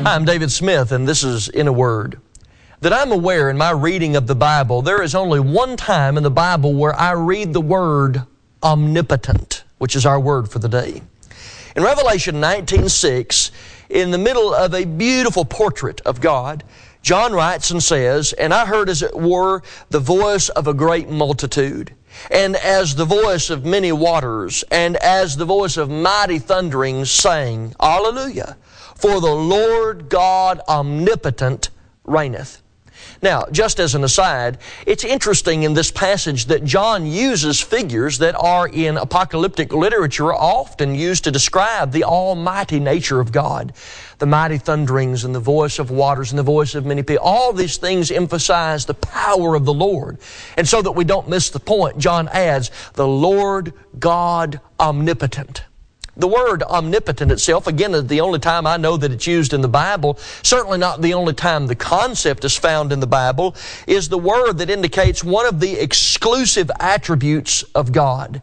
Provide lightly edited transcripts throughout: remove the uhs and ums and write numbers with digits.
Hi, I'm David Smith, and this is In a Word. That I'm aware in my reading of the Bible, there is only one time in the Bible where I read the word omnipotent, which is our word for the day. In Revelation 19:6, in the middle of a beautiful portrait of God, John writes and says, "And I heard as it were the voice of a great multitude, and as the voice of many waters, and as the voice of mighty thunderings, saying, Alleluia, for the Lord God omnipotent reigneth." Now, just as an aside, it's interesting in this passage that John uses figures that are in apocalyptic literature often used to describe the almighty nature of God. The mighty thunderings and the voice of waters and the voice of many people. All these things emphasize the power of the Lord. And so that we don't miss the point, John adds, the Lord God omnipotent. The word omnipotent itself, again, is the only time I know that it's used in the Bible, certainly not the only time the concept is found in the Bible, is the word that indicates one of the exclusive attributes of God.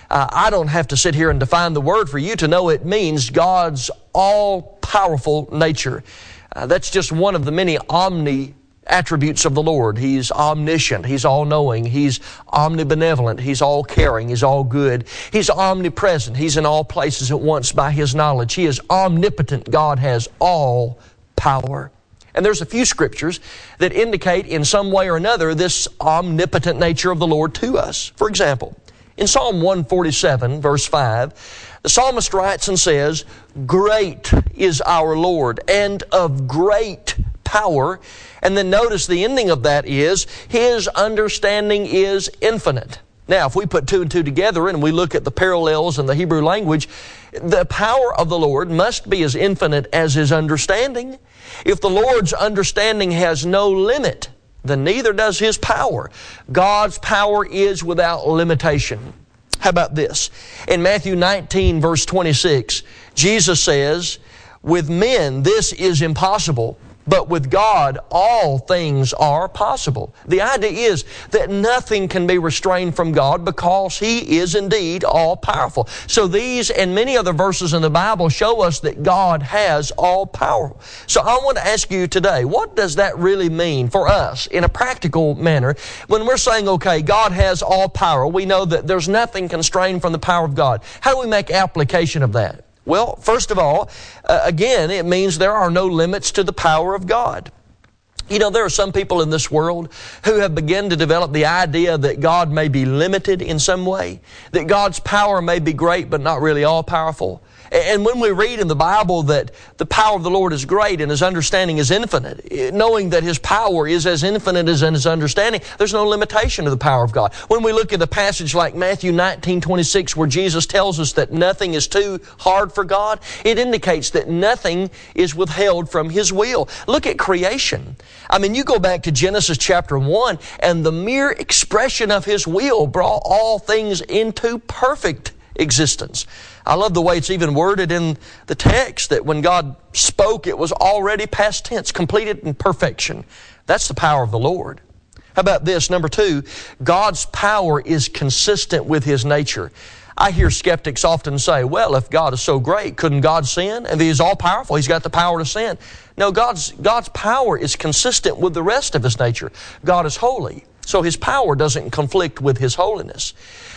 I don't have to sit here and define the word for you to know it means God's all-powerful nature. That's just one of the many attributes of the Lord. He's omniscient. He's all-knowing. He's omnibenevolent. He's all-caring. He's all-good. He's omnipresent. He's in all places at once by His knowledge. He is omnipotent. God has all power. And there's a few scriptures that indicate in some way or another this omnipotent nature of the Lord to us. For example, in Psalm 147, verse 5, the psalmist writes and says, "Great is our Lord, and of great power." And then notice the ending of that is, His understanding is infinite. Now, if we put two and two together and we look at the parallels in the Hebrew language, the power of the Lord must be as infinite as His understanding. If the Lord's understanding has no limit, then neither does His power. God's power is without limitation. How about this? In Matthew 19, verse 26, Jesus says, "With men this is impossible, but with God, all things are possible." The idea is that nothing can be restrained from God because He is indeed all-powerful. So these and many other verses in the Bible show us that God has all power. So I want to ask you today, what does that really mean for us in a practical manner? When we're saying, okay, God has all power, we know that there's nothing constrained from the power of God. How do we make application of that? Well, first of all, again, it means there are no limits to the power of God. You know, there are some people in this world who have begun to develop the idea that God may be limited in some way, that God's power may be great but not really all-powerful. And when we read in the Bible that the power of the Lord is great and His understanding is infinite, knowing that His power is as infinite as in His understanding, there's no limitation to the power of God. When we look at a passage like Matthew 19:26 where Jesus tells us that nothing is too hard for God, it indicates that nothing is withheld from His will. Look at creation. I mean, you go back to Genesis chapter 1 and the mere expression of His will brought all things into perfect existence. I love the way it's even worded in the text that when God spoke, it was already past tense, completed in perfection. That's the power of the Lord. How about this? Number two, God's power is consistent with His nature. I hear skeptics often say, well, if God is so great, couldn't God sin? If He's all-powerful, He's got the power to sin. No, God's power is consistent with the rest of His nature. God is holy, so His power doesn't conflict with His holiness.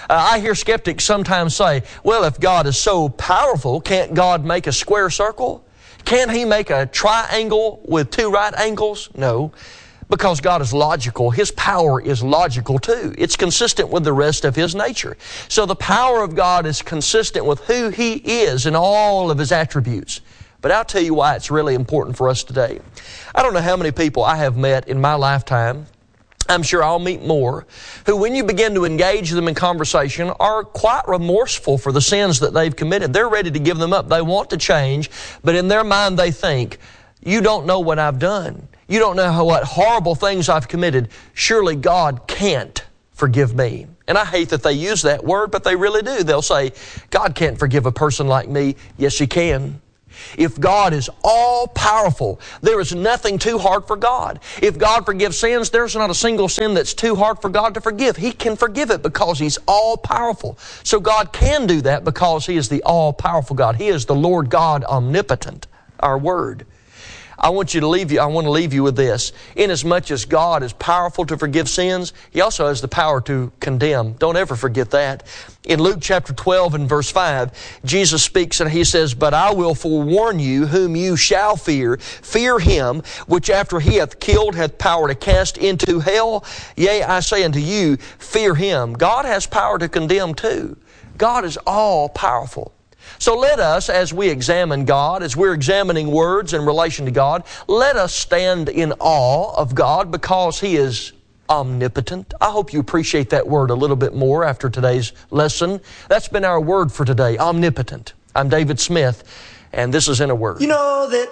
I hear skeptics sometimes say, well, if God is so powerful, can't God make a square circle? Can't He make a triangle with two right angles? No, because God is logical. His power is logical too. It's consistent with the rest of His nature. So the power of God is consistent with who He is in all of His attributes. But I'll tell you why it's really important for us today. I don't know how many people I have met in my lifetime, I'm sure I'll meet more, who when you begin to engage them in conversation are quite remorseful for the sins that they've committed. They're ready to give them up. They want to change, but in their mind they think, you don't know what I've done. You don't know what horrible things I've committed. Surely God can't forgive me. And I hate that they use that word, but they really do. They'll say, God can't forgive a person like me. Yes, He can. If God is all-powerful, there is nothing too hard for God. If God forgives sins, there's not a single sin that's too hard for God to forgive. He can forgive it because He's all-powerful. So God can do that because He is the all-powerful God. He is the Lord God omnipotent, our word. I want to leave you with this. Inasmuch as God is powerful to forgive sins, He also has the power to condemn. Don't ever forget that. In Luke chapter 12 and verse 5, Jesus speaks and He says, "But I will forewarn you whom you shall fear. Fear him which after he hath killed hath power to cast into hell. Yea, I say unto you, fear him." God has power to condemn too. God is all powerful. So let us, as we examine God, as we're examining words in relation to God, let us stand in awe of God because He is omnipotent. I hope you appreciate that word a little bit more after today's lesson. That's been our word for today, omnipotent. I'm David Smith, and this is In a Word. You know that